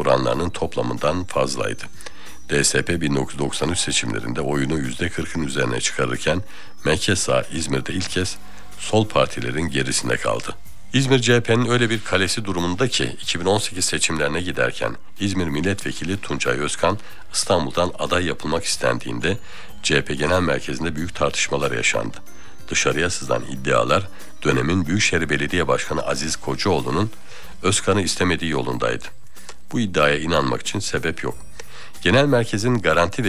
oranlarının toplamından fazlaydı. DSP 1993 seçimlerinde oyunu %40'ın üzerine çıkarırken merkez sağ İzmir'de ilk kez sol partilerin gerisinde kaldı. İzmir CHP'nin öyle bir kalesi durumunda ki 2018 seçimlerine giderken İzmir Milletvekili Tuncay Özkan İstanbul'dan aday yapılmak istendiğinde CHP Genel Merkezi'nde büyük tartışmalar yaşandı. Dışarıya sızan iddialar dönemin Büyükşehir Belediye Başkanı Aziz Kocaoğlu'nun Özkan'ı istemediği yolundaydı. Bu iddiaya inanmak için sebep yok. Genel merkezin garanti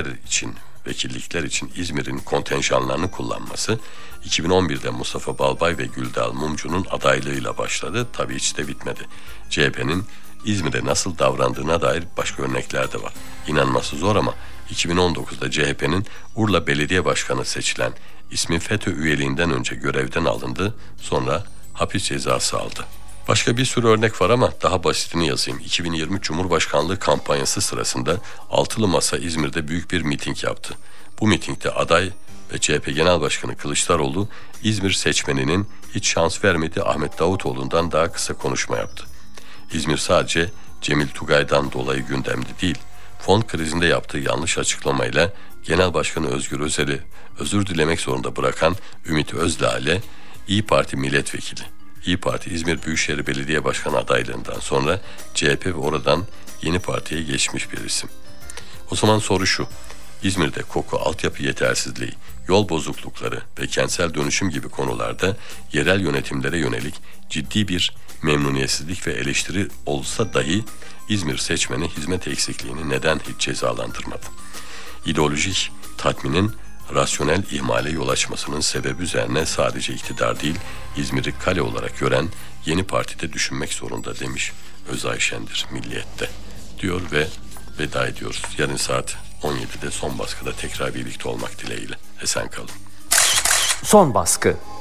vekillikler için İzmir'in kontenjanlarını kullanması 2011'de Mustafa Balbay ve Güldal Mumcu'nun adaylığıyla başladı. Tabii hiç de bitmedi. CHP'nin İzmir'e nasıl davrandığına dair başka örnekler de var. İnanması zor ama 2019'da CHP'nin Urla Belediye Başkanı seçilen ismi FETÖ üyeliğinden önce görevden alındı, sonra hapis cezası aldı. Başka bir sürü örnek var ama daha basitini yazayım. 2020 Cumhurbaşkanlığı kampanyası sırasında Altılı Masa İzmir'de büyük bir miting yaptı. Bu mitingde aday ve CHP Genel Başkanı Kılıçdaroğlu İzmir seçmeninin hiç şans vermediği Ahmet Davutoğlu'ndan daha kısa konuşma yaptı. İzmir sadece Cemil Tugay'dan dolayı gündemde değil, fon krizinde yaptığı yanlış açıklamayla Genel Başkanı Özgür Özel'i özür dilemek zorunda bırakan Ümit Özdağ'le İYİ Parti milletvekili. İYİ Parti İzmir Büyükşehir Belediye Başkanı adaylığından sonra CHP ve oradan Yeni Parti'ye geçmiş bir isim. O zaman soru şu: İzmir'de koku, altyapı yetersizliği, yol bozuklukları ve kentsel dönüşüm gibi konularda yerel yönetimlere yönelik ciddi bir memnuniyetsizlik ve eleştiri olsa dahi İzmir seçmeni hizmet eksikliğini neden hiç cezalandırmadı? İdeolojik tatminin rasyonel ihmale yol açmasının sebebi üzerine sadece iktidar değil, İzmir'i kale olarak gören Yeni Parti'de düşünmek zorunda demiş Özay Şendir Milliyet'te, diyor ve veda ediyoruz. Yarın saat 17'de Son Baskı'da tekrar birlikte olmak dileğiyle. Esen kalın. Son Baskı.